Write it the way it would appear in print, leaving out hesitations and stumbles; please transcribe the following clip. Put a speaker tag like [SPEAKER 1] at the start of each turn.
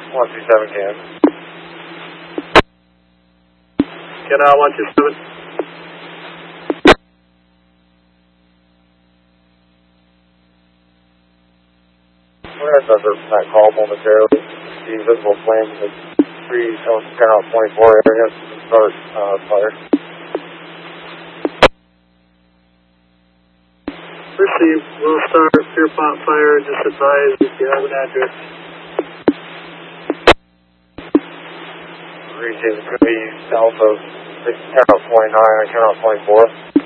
[SPEAKER 1] 127 can.
[SPEAKER 2] Canal 127.
[SPEAKER 1] We're going to start that call momentarily. The visible flames in the trees on Canal 24 area start fire.
[SPEAKER 2] Received. We'll start Pierpont fire. Just advise if you have an address.
[SPEAKER 1] Received. It's going to be south of Canal 29 and Canal 24.